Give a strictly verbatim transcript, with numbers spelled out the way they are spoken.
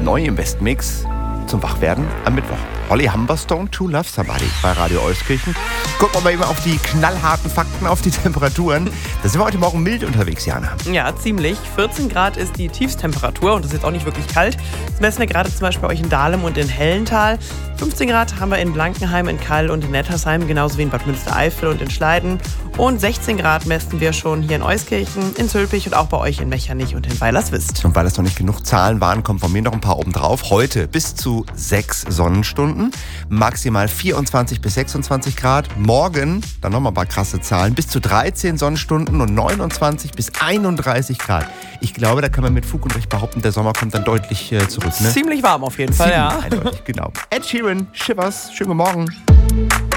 neu im Westmix zum Wachwerden am Mittwoch. Holly Humberstone, To Love Somebody bei Radio Euskirchen. Gucken wir mal eben auf die knallharten Fakten, auf die Temperaturen. Da sind wir heute Morgen mild unterwegs, Jana. Ja, ziemlich. vierzehn Grad ist die Tiefstemperatur und das ist jetzt auch nicht wirklich kalt. Das messen wir gerade zum Beispiel bei euch in Dahlem und in Hellental. fünfzehn Grad haben wir in Blankenheim, in Kall und in Nettersheim, genauso wie in Bad Münstereifel und in Schleiden. Und sechzehn Grad messen wir schon hier in Euskirchen, in Zülpich und auch bei euch in Mechernich und in Weilerswist. Und weil es noch nicht genug Zahlen waren, kommen von mir noch ein paar oben drauf. Heute bis zu sechs Sonnenstunden, maximal vierundzwanzig bis sechsundzwanzig Grad. Morgen, dann nochmal ein paar krasse Zahlen, bis zu dreizehn Sonnenstunden und neunundzwanzig bis einunddreißig Grad. Ich glaube, da kann man mit Fug und Recht behaupten, der Sommer kommt dann deutlich äh, zurück. Ne? Ziemlich warm auf jeden Fall, Ziemlich ja. eindeutig, genau. Ed Sheeran, Shivers, schönen guten Morgen.